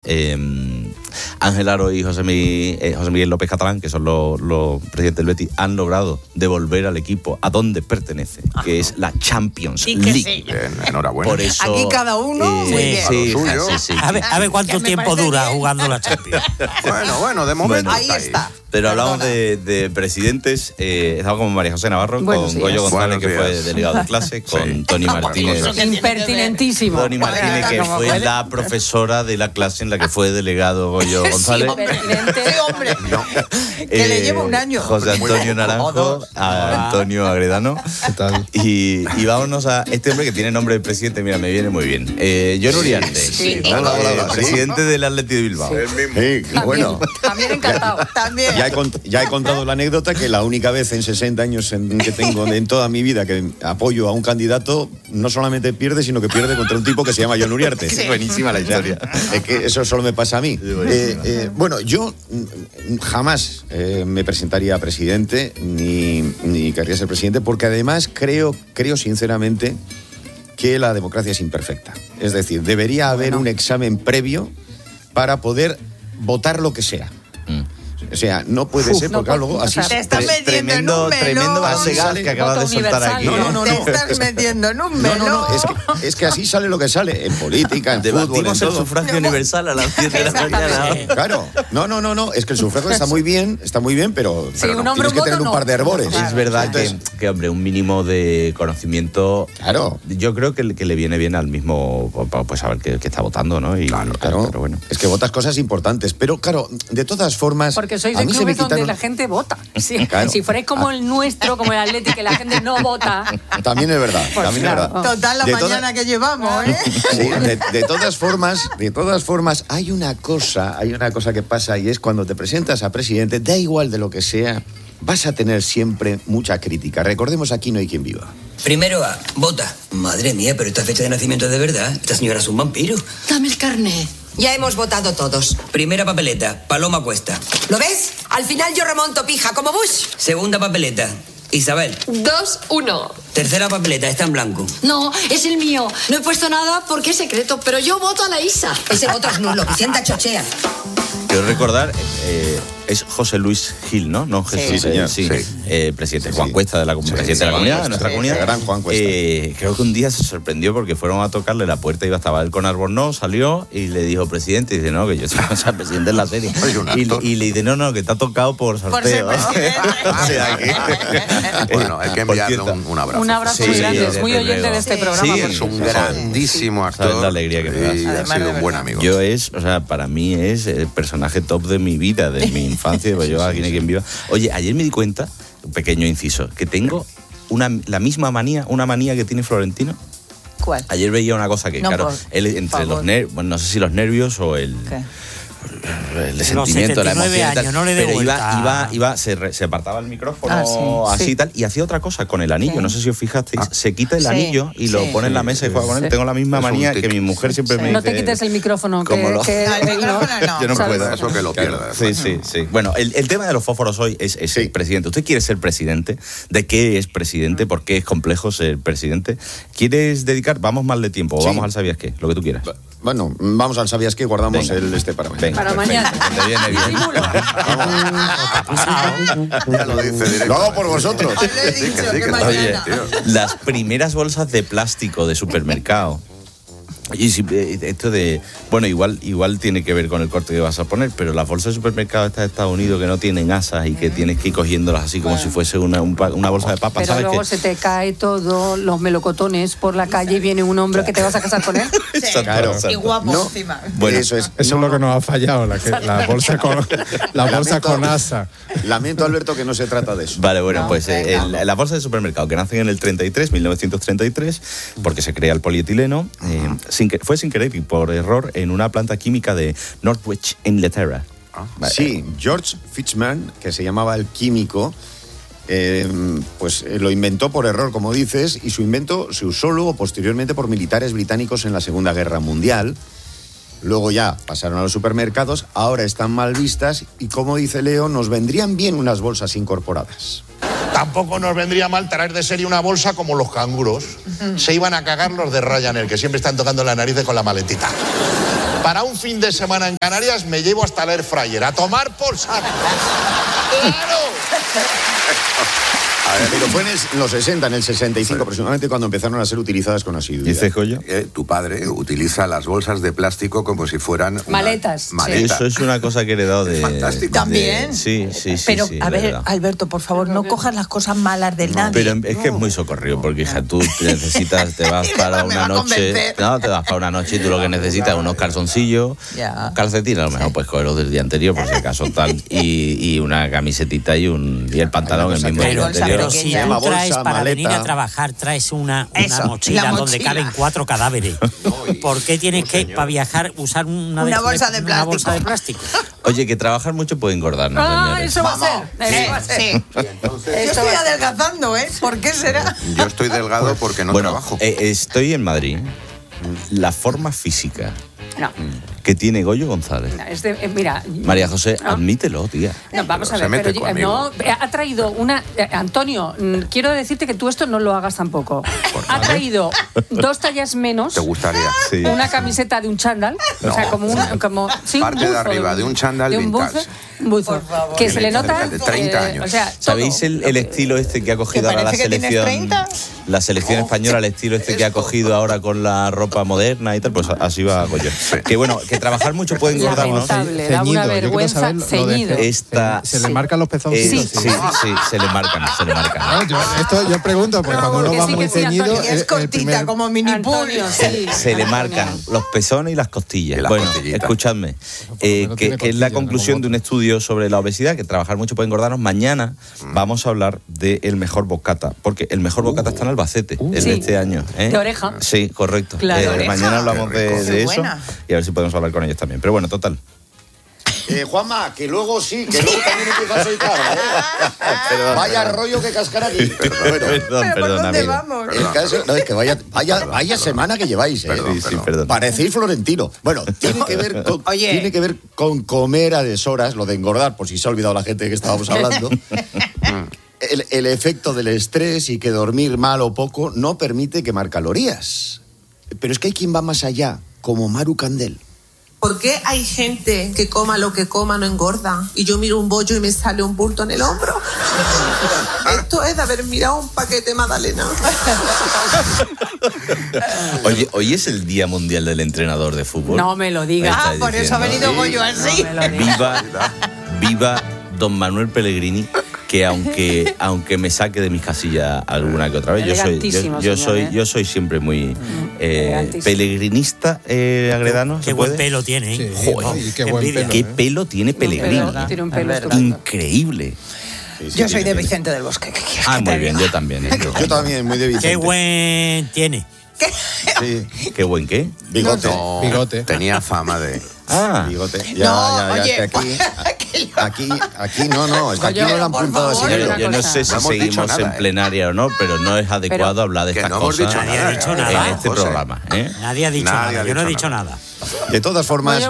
Ángel Aro y José Miguel López Catalán, que son los presidentes del Betis, han logrado devolver al equipo a donde pertenece, que es la Champions League. Sí. Bien, enhorabuena. Por eso, aquí cada uno muy bien. Sí. A ver cuánto tiempo dura jugando la Champions. Bueno, de momento ahí está. Pero hablamos de presidentes. Estamos con María José Navarro, Buenos con días. Goyo González, Buenos que fue días. delegado de clase, con Toni Martínez. Impertinentísimo. Toni Martínez, que fue la profesora de la clase en la que fue delegado Goyo González. Sí, hombre. Que le lleva un año. José Antonio Naranjo, a Antonio Agredano. ¿Qué tal? Y vámonos a este hombre que tiene nombre de presidente. Mira, me viene muy bien. John Uriarte, Hola. presidente del Athletic de Bilbao. Sí, bueno, También encantado. También. ya he contado la anécdota que la única vez en 60 años que tengo en toda mi vida que apoyo a un candidato, no solamente pierde, sino que pierde contra un tipo que se llama John Uriarte. Es buenísima la historia. Es que eso solo me pasa a mí. Bueno, yo jamás me presentaría a presidente ni querría ser presidente, porque además creo sinceramente que la democracia es imperfecta. Es decir, debería haber un examen previo para poder votar lo que sea. O sea, no puede ser, porque luego así... Te estás metiendo en un melón. Tremendo base gas que acabas de soltar aquí. No. Te estás metiendo en un melón. No, es que así sale lo que sale, en política, en fútbol, en Debatimos el todo. sufragio universal a las 10 de la mañana. Claro, no, es que el sufragio está muy bien, pero Sí, un hombre, tienes que un tener voto, un par de herbores. Claro. Es verdad Entonces, que, hombre, un mínimo de conocimiento. Claro. Yo creo que le viene bien al mismo, pues saber qué está votando, ¿no? Y, Claro, pero bueno. es que votas cosas importantes, pero claro, de todas formas... Porque sois a de mí se me clubes donde quitaron... la gente vota. Claro. Si fuerais como el nuestro, como el Atlético, que la gente no vota. También es verdad, Pues también claro. es verdad. Total, la De mañana que llevamos, ¿eh? Sí, de todas formas, hay una cosa que pasa, y es cuando te presentas a presidente, da igual de lo que sea, vas a tener siempre mucha crítica. Recordemos, aquí no hay quien viva. Primero A, vota. Madre mía, pero esta fecha de nacimiento es de verdad. Esta señora es un vampiro. Dame el carnet. Ya hemos votado todos. Primera papeleta, Paloma Cuesta. ¿Lo ves? Al final yo remonto, pija, como Bush. Segunda papeleta, Isabel. 2-1. Tercera papeleta, está en blanco. No, es el mío. No he puesto nada porque es secreto, pero yo voto a la Isa. Ese voto es nulo. Vicenta chochea. Quiero recordar, es José Luis Gil, ¿no? No Jesús, señor. sí. Sí. Presidente Juan Cuesta, presidente de la comunidad, de nuestra comunidad. Gran Juan Cuesta. Creo que un día se sorprendió porque fueron a tocarle la puerta, estaba él con Albornoz, salió y le dijo, presidente, y dice, no, que yo soy presidente en la serie. Y le dice, no, que te ha tocado por sorteo. Por ser presidente. O sea que... Bueno, hay que enviarle un abrazo. Un abrazo muy grande. Es muy oyente de este programa. Sí, por Es un supuesto. grandísimo actor. Sabes la alegría que me das. Y ha Además, sido de un buen verdad. amigo. Para mí es el personaje top de mi vida, de mi infancia, pues yo aquí no hay quien viva. Oye, ayer me di cuenta, un pequeño inciso, que tengo la misma manía, una manía que tiene Florentino. ¿Cuál? Ayer veía una cosa que, No, claro, por él entre favor. los nervios, bueno, no sé si los nervios o el... ¿Qué? El sentimiento, la 79 emoción y tal, años, no le dé pero vuelta. se apartaba el micrófono sí, así sí. y tal, y hacía otra cosa con el anillo, Sí. no sé si os fijasteis, se quita el Sí, anillo y lo sí. pone en la mesa y juega con él. Tengo la misma Es un manía tic. que mi mujer siempre me dice. No te quites el micrófono. ¿Cómo lo? Que No, el micrófono no. Yo no ¿sabes? puedo. Eso que lo pierda. Sí. Bueno, el tema de los fósforos hoy es el presidente. ¿Usted quiere ser presidente? ¿De qué es presidente? ¿Por qué es complejo ser presidente? ¿Quieres dedicar? Vamos mal de tiempo o Sí. vamos al ¿sabías qué? Lo que tú quieras. Bueno, vamos al ¿sabías qué? Guardamos Venga. para mañana. Venga, Para perfecto. mañana. Me viene bien. Disimulo. Ya lo dice directo. Lo hago por vosotros. Os lo he dicho, sí, que que Oye, mañana. las primeras bolsas de plástico de supermercado. Y si, esto de, bueno, igual tiene que ver con el corte que vas a poner, pero las bolsas de supermercado estas de Estados Unidos que no tienen asas y que tienes que ir cogiéndolas así como si fuese una bolsa de papas, Pero ¿sabes? luego que se te cae todo, los melocotones por la calle y viene un hombre que te vas a casar con él. Exacto, Claro. exacto. Y guapo No. encima. Bueno, Eso es. Eso es lo que nos ha fallado, la bolsa con asa. Lamento, Alberto, que no se trata de eso. Vale, bueno, No, pues la bolsa de supermercado que nacen en el 1933, porque se crea el polietileno, fue sin querer y por error en una planta química de Northwich, Inglaterra. Vale. Sí, George Fitchman, que se llamaba el químico, lo inventó por error, como dices, y su invento se usó luego posteriormente por militares británicos en la Segunda Guerra Mundial. Luego ya pasaron a los supermercados, ahora están mal vistas y, como dice Leo, nos vendrían bien unas bolsas incorporadas. Tampoco nos vendría mal traer de serie una bolsa como los canguros. Se iban a cagar los de Ryanair, que siempre están tocando la nariz con la maletita. Para un fin de semana en Canarias me llevo hasta el air fryer. A tomar por saco. ¡Claro! A ver, pero fue en los 60, en el 65 aproximadamente, cuando empezaron a ser utilizadas con asiduidad. ¿Dice Goyo? Tu padre utiliza las bolsas de plástico como si fueran maletas. Eso es una cosa que he heredado de... Fantástico. ¿También? Sí. Pero, sí, a ver, verdad. Alberto, por favor, no cojas las cosas malas del nadie. Pero es que es muy socorrido, porque hija, tú necesitas, te vas para una noche, te vas para una noche y tú lo que necesitas es unos calzoncillos, un calcetín, a lo mejor puedes cogerlos del día anterior, por si acaso tal, y una camisetita y el pantalón el mismo día anterior. Pero si tú traes para venir a trabajar, traes una mochila donde caben 4 cadáveres. ¿Por qué tienes que, para viajar, usar una bolsa de plástico? Oye, que trabajar mucho puede engordarnos, señores. Eso va a ser. Sí. Yo estoy adelgazando, ¿eh? ¿Por qué será? Yo estoy delgado porque no trabajo. Estoy en Madrid. La forma física que tiene Goyo González. Mira, María José, admítelo, tía. No, vamos a ver, pero ha traído una... Antonio, quiero decirte que tú esto no lo hagas tampoco. Ha traído 2 tallas menos. ¿Te gustaría? Sí. Una camiseta de un chándal. O sea, como un... Parte de arriba, de un chándal vintage. Un buzo. Que se le nota... De 30 años. O sea, ¿sabéis el estilo este que ha cogido ahora la selección? La selección española, el estilo este que ha cogido ahora con la ropa moderna y tal, pues así va Goyo. Que bueno, que trabajar mucho puede engordarnos. Da una vergüenza. Ceñido. ¿Se le marcan los pezoncitos? Sí, se le marcan. Yo pregunto, porque cuando uno va muy ceñido... Es cortita, como mini pool. Se le marcan los pezones y las costillas. Bueno, escuchadme, que es la conclusión de un estudio sobre la obesidad, que trabajar mucho puede engordarnos. Mañana vamos a hablar del mejor bocata, porque el mejor bocata está en Albacete, el de este año. De oreja. Sí, correcto. Claro, mañana hablamos de eso y a ver si podemos hablar con ellos también. Pero bueno, total. Juanma, que luego también empieza a soltar, ¿eh? Vaya rollo que cascar aquí. Perdón, ¿dónde amigo. vamos? Es que vaya semana que lleváis, ¿eh? Perdón. Parecéis florentino. Bueno, tiene que ver con comer a deshoras, lo de engordar, por si se ha olvidado la gente que estábamos hablando. El efecto del estrés y que dormir mal o poco no permite quemar calorías. Pero es que hay quien va más allá, como Maru Candel. ¿Por qué hay gente que coma lo que coma no engorda? Y yo miro un bollo y me sale un bulto en el hombro. Esto es de haber mirado un paquete Magdalena. Oye, hoy es el Día Mundial del Entrenador de Fútbol. No me lo digas. Por eso ha venido Goyo así. Viva don Manuel Pellegrini, que aunque me saque de mis casillas alguna que otra vez, yo soy siempre muy pelegrinista, Agredano. Qué buen pelo tiene, ¿eh? Joder, qué pelo tiene Pellegrini. Tiene un pelo increíble. Yo soy de Vicente del Bosque. Muy bien, yo también. Yo también, muy de Vicente. Qué buen tiene. Sí. ¿Qué buen qué? Bigote. No, Bigote. Tenía fama de... Bigote. Oye, aquí no, es que aquí no lo han apuntado así. Yo no sé si seguimos en plenaria o no, pero no es adecuado hablar de estas cosas en este programa. Nadie ha dicho nada. Yo no he dicho nada. De todas formas,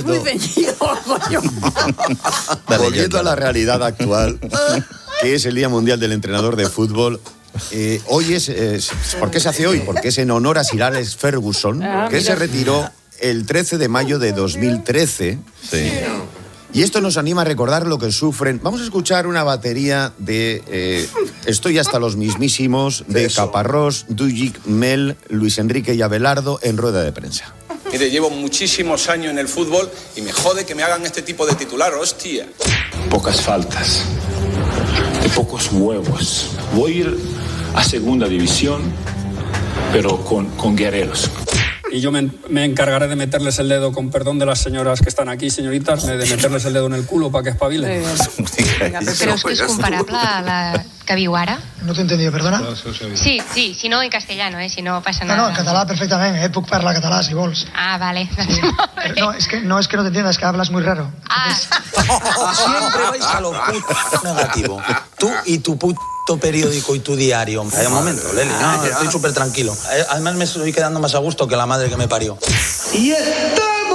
volviendo a la realidad actual, que es el Día Mundial del Entrenador de Fútbol. Hoy ¿por qué se hace hoy? Porque es en honor a Sir Alex Ferguson, que se retiró el 13 de mayo de 2013. Sí. Y esto nos anima a recordar lo que sufren. Vamos a escuchar una batería de Estoy hasta los mismísimos, de Caparrós, Dujic, Mel, Luis Enrique y Abelardo en rueda de prensa. Mire, llevo muchísimos años en el fútbol y me jode que me hagan este tipo de titular, hostia. Pocas faltas, de pocos huevos. Voy a ir a segunda división, pero con guerreros. Y yo me encargaré de meterles el dedo, con perdón de las señoras que están aquí, señoritas, de meterles el dedo en el culo para que espabilen. ¿Creus que es comparable a la que viu ara? No t'he entendido, perdona? Sí, si no en castellano, si no pasa nada. No, en català perfectament, puc parlar català si vols. Ah, vale. Sí. No, es que no te entiendas, es que hablas muy raro. Siempre vais a lo puto negativo. Tú y tu puto periódico y tu diario. Hay un momento, Leli, no, estoy súper tranquilo. Además me estoy quedando más a gusto que la madre que me parió. Y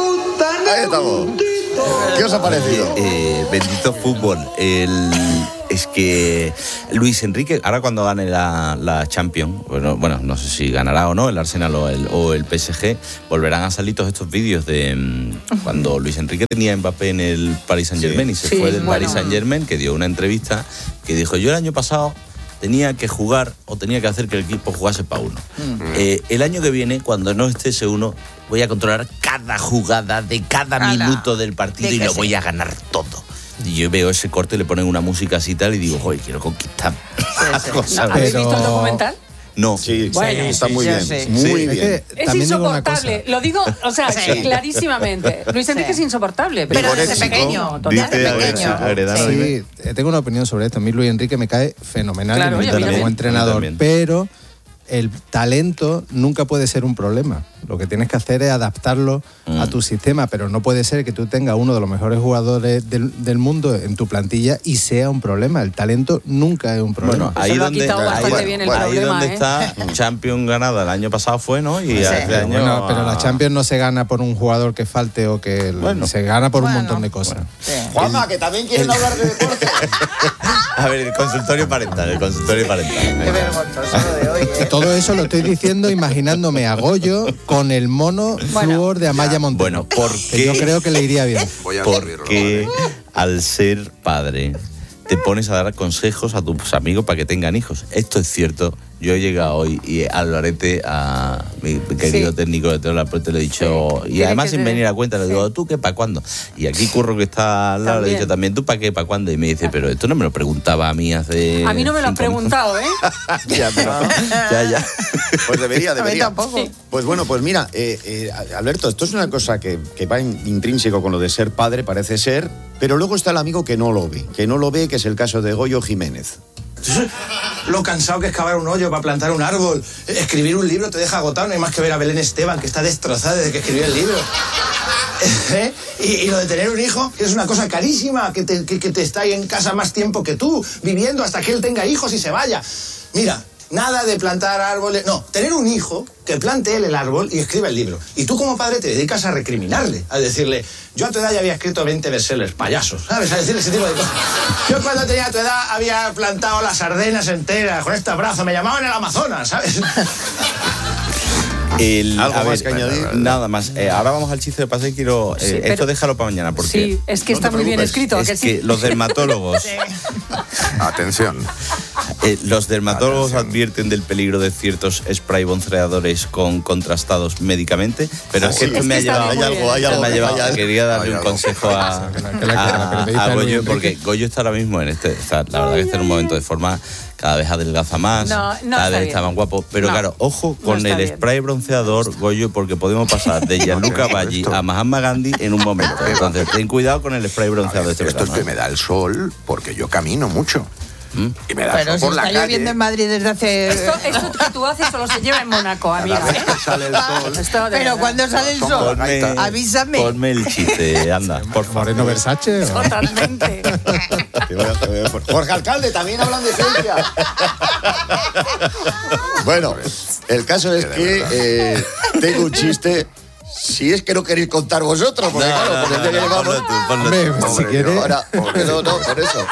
Ahí estamos. ¿Qué os ha parecido? Bendito fútbol. es que Luis Enrique, ahora cuando gane la Champions, bueno, no sé si ganará o no el Arsenal o el PSG, volverán a salir todos estos vídeos de cuando Luis Enrique tenía a Mbappé en el Paris Saint-Germain y se fue del Paris Saint-Germain, que dio una entrevista que dijo: yo el año pasado tenía que jugar o tenía que hacer que el equipo jugase para uno. El año que viene, cuando no esté ese uno, voy a controlar cada jugada de cada minuto del partido y lo voy a ganar todo. Y yo veo ese corte, le ponen una música así y tal y digo, joder, quiero conquistar. ¿Habéis visto el documental? No. Sí, bueno, está muy bien. Sí. Muy bien. Es insoportable, lo digo, o sea, clarísimamente. Luis Enrique es insoportable. Pero desde pequeño. Sí, tengo una opinión sobre esto. A mí Luis Enrique me cae fenomenal como entrenador, pero el talento nunca puede ser un problema. Lo que tienes que hacer es adaptarlo a tu sistema, pero no puede ser que tú tengas uno de los mejores jugadores del mundo en tu plantilla y sea un problema. El talento nunca es un problema. Bueno, ahí donde está Champions ganada el año pasado fue, ¿no? Y este año... Bueno, pero la Champions no se gana por un jugador que falte o que se gana por un montón de cosas. Juanma, que también quieren hablar de deporte. A ver, el consultorio parental. Qué vergonzoso de hoy. Todo eso lo estoy diciendo imaginándome a Goyo con el mono flúor de Amaya Montero. Bueno, porque yo creo que le iría bien. Porque al ser padre te pones a dar consejos a tus amigos para que tengan hijos. Esto es cierto. Yo he llegado hoy y al Alvarete, a mi querido técnico de Teo La Puente, le he dicho, y además sin venir a cuenta, le digo, ¿tú qué, para cuándo? Y aquí Curro, que está al lado, le he dicho también, ¿tú para qué, para cuándo? Y me dice, pero esto no me lo preguntaba a mí hace... A mí no me lo has preguntado, ¿eh? Ya. Pues debería. A mí tampoco. Pues bueno, pues mira, Alberto, esto es una cosa que va intrínseco con lo de ser padre, parece ser, pero luego está el amigo que no lo ve, que es el caso de Goyo Jiménez. Lo cansado que es cavar un hoyo para plantar un árbol. Escribir un libro te deja agotado. No hay más que ver a Belén Esteban, que está destrozada desde que escribió el libro. Y lo de tener un hijo, que es una cosa carísima, que te está ahí en casa más tiempo que tú, viviendo hasta que él tenga hijos y se vaya. Mira, nada de plantar árboles. No, tener un hijo que plante él el árbol y escriba el libro. Y tú como padre te dedicas a recriminarle, a decirle, yo a tu edad ya había escrito 20 bestsellers, payasos, ¿sabes? A decirle ese tipo de cosas. Yo cuando tenía tu edad había plantado las Ardenas enteras con este brazo, me llamaban el Amazonas, ¿sabes? ¿Algo más que añadir? Nada más. Ahora vamos al chiste de paseo y quiero... esto déjalo para mañana, porque... Sí, es que está muy bien escrito. Es que los dermatólogos... Atención. Los dermatólogos advierten del peligro de ciertos spray bronceadores con contrastados médicamente, pero es que esto me ha llevado... Quería darle un consejo a Goyo, porque Goyo está ahora mismo la verdad que está en un momento de forma... Cada vez adelgaza más, cada vez está más guapo. Pero claro, ojo con el spray bronceador, Goyo, porque podemos pasar de Gianluca Baggi a Mahatma Gandhi en un momento. Entonces, ten cuidado con el spray bronceador. Esto es que me da el sol porque yo camino mucho. Y me da pero el si sol por está la lloviendo calle. en Madrid desde hace... Esto que tú haces solo se lleva en Mónaco, amiga. Cada vez que sale el sol. Pero cuando sale el sol, avísame. Ponme el chiste, anda, por favor. Moreno Versace. Totalmente. Jorge Alcalde, también hablan de ciencia. Bueno, el caso es que tengo un chiste. Si es que no queréis contar vosotros, porque claro, por el día que llevamos... Si quieres... No, por eso.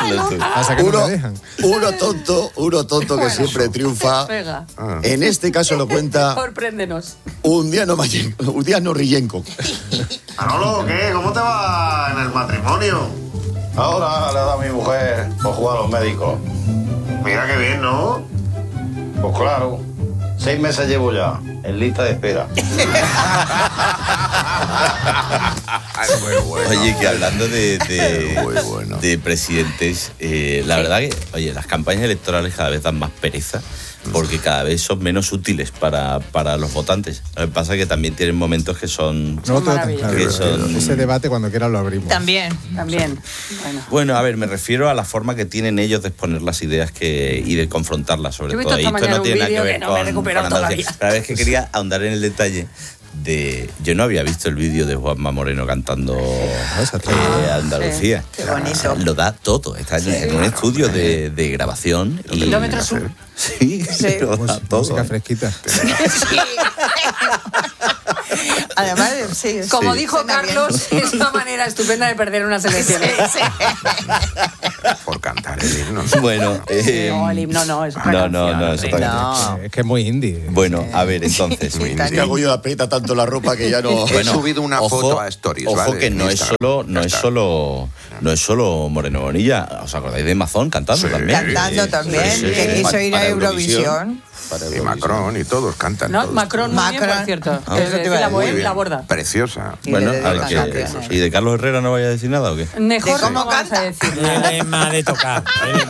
Uno tonto que siempre triunfa. Venga. En este caso lo cuenta Sorpréndenos. un día no Rillenko. Manolo, ¿qué? ¿Cómo te va en el matrimonio? Ahora le ha dado a mi mujer por jugar a los médicos. Mira qué bien, ¿no? Pues claro, 6 meses llevo ya, en lista de espera. Oye, que hablando de presidentes, la verdad que, oye, las campañas electorales cada vez dan más pereza, porque cada vez son menos útiles para los votantes. Lo que pasa es que también tienen momentos que son... Ese debate cuando quieras lo abrimos. También. Bueno, a ver, me refiero a la forma que tienen ellos de exponer las ideas y de confrontarlas, sobre todo. Y esto no tiene nada que ver con Andalucía. Pero es que quería ahondar en el detalle de... Yo no había visto el vídeo de Juanma Moreno cantando Andalucía. Qué bonito. Lo da todo. Está en un estudio de grabación. Kilómetro sur. Sí, lo da todo. Música fresquita. Además, sí. Como dijo Carlos, es una manera estupenda de perder unas elecciones. Por cantar el himno. Bueno, no, el himno no, es otra canción. Es que es muy indie. Bueno, a ver, entonces. Es que hago yo aprieta tanto la ropa que ya no. He subido una foto a Stories. Ojo, ¿vale? que no es solo Moreno Bonilla. ¿Os acordáis de Mazón cantando también? Cantando también, que quiso ir a Eurovisión. Y Macron y todos cantan. No, todos. Macron, muy bien, por cierto. La borda. Preciosa. Bueno, ¿y de Carlos Herrera no vaya a decir nada o qué? Mejor cómo vas a decir. Él es más de tocar.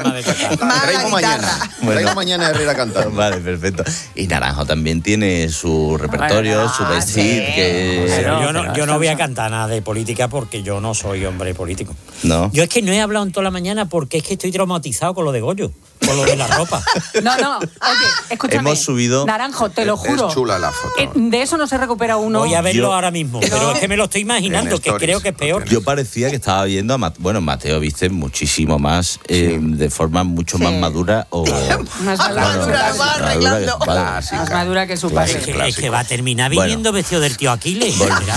Traigo mañana Herrera cantando. Vale, perfecto. Y Naranjo también tiene su repertorio, su vestir. Yo no voy a cantar nada de política porque yo no soy hombre político. No. Yo es que no he hablado en toda la mañana porque es que estoy traumatizado con lo de Goyo, con lo de la ropa. No, oye, escúchame. Hemos subido. Naranjo, te lo juro. Es chula la foto. De eso no se recupera uno. Voy a verlo ahora mismo, pero es que me lo estoy imaginando, que creo que es peor. Yo parecía que estaba viendo a Mateo viste muchísimo más, de forma mucho más madura. Más madura que su padre. Es que va a terminar viniendo vestido del tío Aquiles.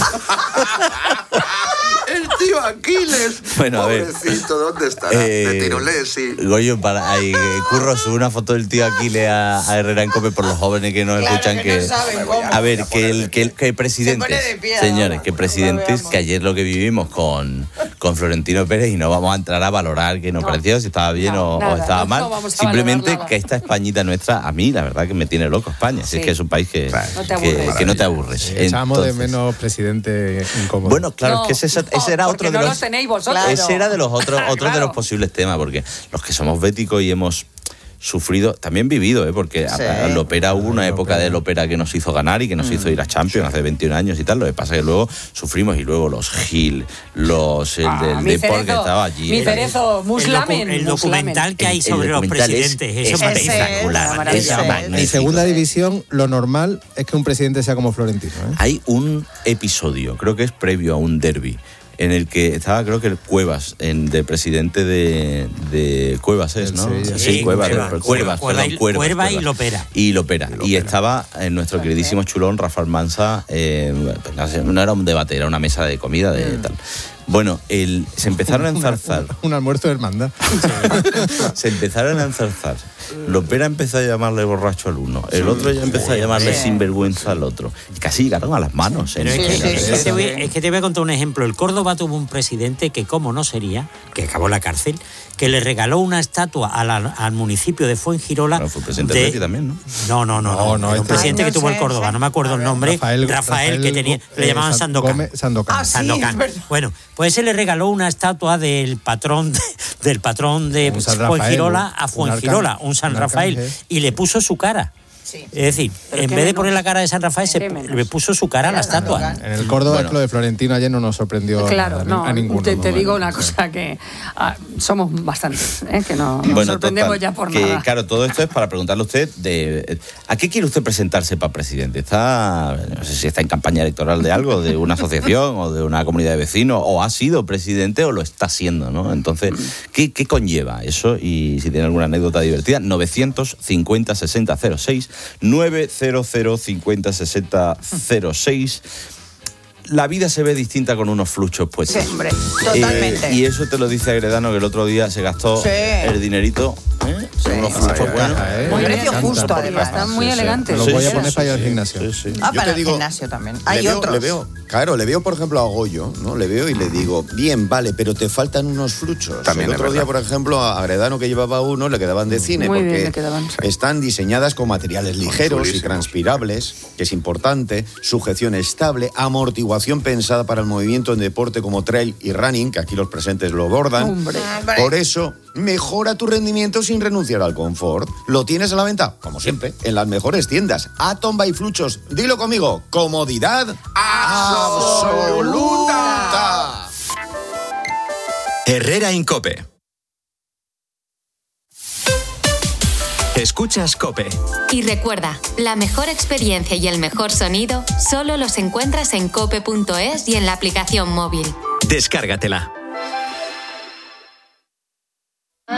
El tío Aquiles. Bueno, a ver. Pobrecito, ¿dónde estará? De Tirolés, sí. Goyo, Curro sube una foto del tío Aquiles a Herrera en COPE por los jóvenes que no escuchan que no saben cómo. a ver, que presidentes, señores, que presidentes, que ayer lo que vivimos con Florentino Pérez, y no vamos a entrar a valorar que nos pareció, si estaba bien o estaba mal. Simplemente que esta Españita nuestra, a mí la verdad que me tiene loco España. Si es que es un país que no te aburres. Echamos de menos presidente incómodo. Bueno, claro, es que ese era otro de los. Tenéis vosotros. Ese era de los otros de los posibles temas, porque los que somos béticos y hemos sufrido, también vivido, porque el Opera hubo una época del Opera que nos hizo ganar y que nos hizo ir a Champions hace 21 años y tal. Lo que pasa es que luego sufrimos, y luego los Gil, el del Depor que estaba allí. Mi Cerezo, Muslamen. El documental que hay sobre los presidentes. Eso es espectacular. En segunda división, lo normal es que un presidente sea como Florentino. Hay un episodio, creo que es previo a un derbi, en el que estaba, creo que el Cuevas, de presidente de Cuevas es, ¿no? Sí, Cuevas y Lopera. Y estaba nuestro queridísimo chulón, Rafael Mansa, no era un debate, era una mesa de comida de tal. Bueno, se empezaron a enzarzar. Un almuerzo de hermandad. Se empezaron a enzarzar. Lopera empezó a llamarle borracho al uno. El otro ya empezó a llamarle sinvergüenza al otro. Y casi llegaron a las manos. Es que te voy a contar un ejemplo. El Córdoba tuvo un presidente que, como no sería, que acabó en la cárcel, que le regaló una estatua al municipio de Fuengirola. Bueno, fue presidente de Messi también, ¿no? No, un presidente que tuvo el Córdoba, no me acuerdo el nombre. Rafael que tenía, le llamaban Sandokan. Sandokan. Bueno, pues se le regaló una estatua del patrón de Fuengirola a Fuengirola, un San Rafael, y le puso su cara. Sí. Es decir, en vez de poner la cara de San Rafael, le puso su cara a la estatua. En el Córdoba, lo de Florentino ayer no nos sorprendió a ninguno. Te digo una cosa, que somos bastantes, que no nos sorprendemos ya por nada. Claro, todo esto es para preguntarle a usted ¿a qué quiere usted presentarse para presidente? No sé si está en campaña electoral de algo, de una asociación o de una comunidad de vecinos, o ha sido presidente o lo está haciendo, ¿no? Entonces, ¿qué conlleva eso? Y si tiene alguna anécdota divertida, 950 60 06 900 50 60 06. La vida se ve distinta con unos fluchos puestos. Sí, hombre, totalmente. Y eso te lo dice Agredano, que el otro día se gastó el dinerito. Unos fluchos buenos. Un precio justo, además. Están muy elegantes. Lo voy a poner para ir al gimnasio. Para el gimnasio también. Hay otros. Le veo, por ejemplo, a Goyo, ¿no? Le veo y le digo, bien, vale, pero te faltan unos fluchos. También el otro día, por ejemplo, a Agredano, que llevaba uno, le quedaban de cine, muy porque bien, le quedaban. Están diseñadas con materiales ligeros y transpirables, que es importante, sujeción estable, amortiguación pensada para el movimiento en deporte como trail y running, que aquí los presentes lo bordan. Hombre. Por eso, mejora tu rendimiento sin renunciar al confort. Lo tienes a la venta, como siempre, en las mejores tiendas. Atom by Fluchos. Dilo conmigo, comodidad absoluta. Herrera en COPE. Escuchas COPE. Y recuerda, la mejor experiencia y el mejor sonido solo los encuentras en cope.es y en la aplicación móvil. Descárgatela.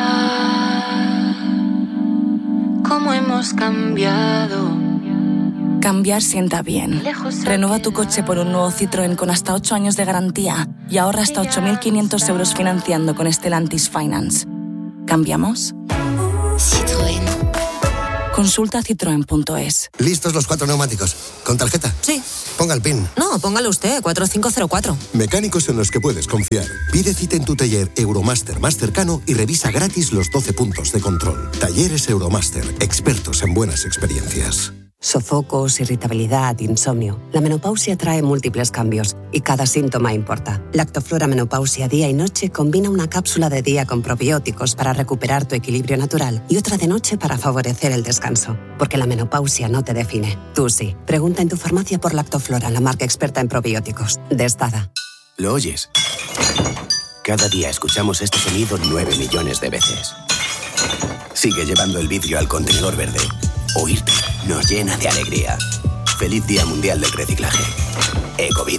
Cómo hemos cambiado. Cambiar sienta bien. Renueva tu coche por un nuevo Citroën con hasta 8 años de garantía y ahorra hasta 8.500 euros financiando con Stellantis Finance. ¿Cambiamos? Citroën. Consulta citroen.es. ¿Listos los 4 neumáticos? ¿Con tarjeta? Sí. Ponga el PIN. No, póngalo usted, 4504. Mecánicos en los que puedes confiar. Pide cita en tu taller Euromaster más cercano y revisa gratis los 12 puntos de control. Talleres Euromaster, expertos en buenas experiencias. Sofocos, irritabilidad, insomnio. La menopausia trae múltiples cambios y cada síntoma importa. Lactoflora Menopausia Día y Noche combina una cápsula de día con probióticos para recuperar tu equilibrio natural y otra de noche para favorecer el descanso. Porque la menopausia no te define. Tú sí. Pregunta en tu farmacia por Lactoflora, la marca experta en probióticos. De Stada. ¿Lo oyes? Cada día escuchamos este sonido 9 millones de veces. Sigue llevando el vidrio al contenedor verde. Oírte nos llena de alegría. Feliz Día Mundial del Reciclaje. Ecovid.